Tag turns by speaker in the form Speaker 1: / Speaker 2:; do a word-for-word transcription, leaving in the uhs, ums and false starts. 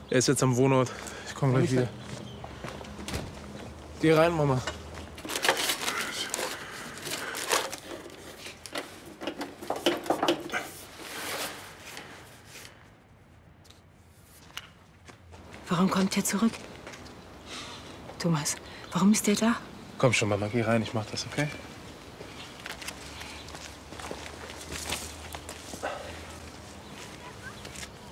Speaker 1: Er ist jetzt am Wohnort. Ich komme gleich wieder. Geh rein, Mama.
Speaker 2: Warum kommt er zurück? Thomas, warum ist er da?
Speaker 1: Komm schon, Mama, geh rein, ich mach das, okay?